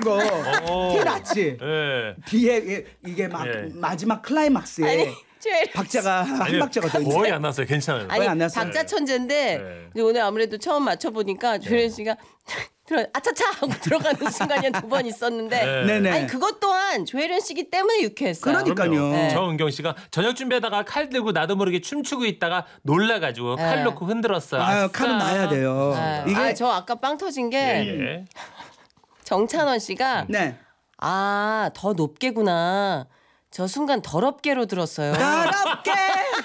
거 티 났지. 예. 뒤에 이게 막 예. 마지막 클라이막스에 아니, 조혜련 박자가 한 아니요, 박자가 더 있어요. 거의 안 났어요. 괜찮아요. 아니 안 났어요. 박자 천재인데 네. 이제 오늘 아무래도 처음 맞춰보니까 조혜련 씨가 아차차 하고 들어가는 순간이 한 2번 있었는데 네. 네네. 아니 그것 또한 조혜련 씨기 때문에 유쾌했어요. 그러니까요. 그럼요. 네. 정은경 씨가 저녁 준비하다가 칼 들고 나도 모르게 춤추고 있다가 놀라가지고 네. 칼 놓고 흔들었어요. 아유, 아싸. 칼은 나야 돼요. 네. 이게 저 아까 빵 터진 게 예. 정찬원 씨가 네. 더 높게구나. 저 순간 더럽게로 들었어요. 더럽게